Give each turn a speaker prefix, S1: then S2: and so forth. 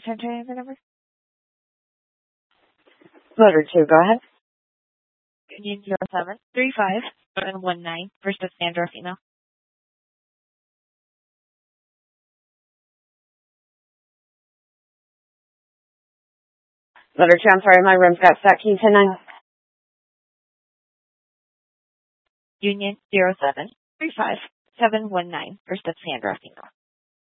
S1: Enter the number. Letter 2, go ahead.
S2: Union 0735-719 versus Sandra female.
S1: Letter 2, I'm sorry, my room's got stuck. Can you 10-9?
S2: Union 0735-719 versus Sandra female.